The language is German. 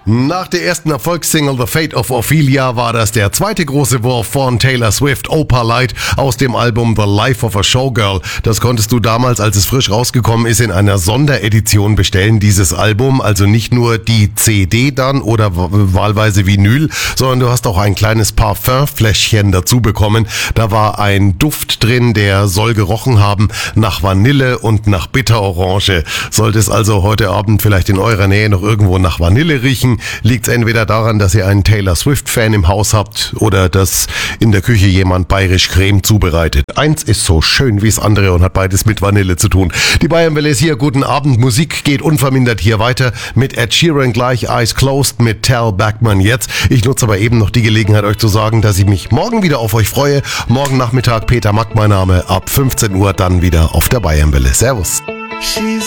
Nach der ersten Erfolgssingle The Fate of Ophelia war das der zweite große Wurf von Taylor Swift, Opalite, aus dem Album The Life of a Showgirl. Das konntest du damals, als es frisch rausgekommen ist, in einer Sonderedition bestellen, dieses Album. Also nicht nur die CD dann oder wahlweise Vinyl, sondern du hast auch ein kleines Parfümfläschchen dazu bekommen. Da war ein Duft drin, der soll gerochen haben nach Vanille und nach Bitterorange. Sollte es also heute Abend vielleicht in eurer Nähe noch irgendwo nach Vanille riechen, liegt es entweder daran, dass ihr einen Taylor Swift-Fan im Haus habt oder dass in der Küche jemand bayerisch Creme zubereitet. Eins ist so schön wie das andere und hat beides mit Vanille zu tun. Die Bayernwelle ist hier, guten Abend. Musik geht unvermindert hier weiter mit Ed Sheeran gleich, Eyes Closed mit Tal Bachman jetzt. Ich nutze aber eben noch die Gelegenheit, euch zu sagen, dass ich mich morgen wieder auf euch freue. Morgen Nachmittag Peter Mack, mein Name, ab 15 Uhr dann wieder auf der Bayernwelle. Servus.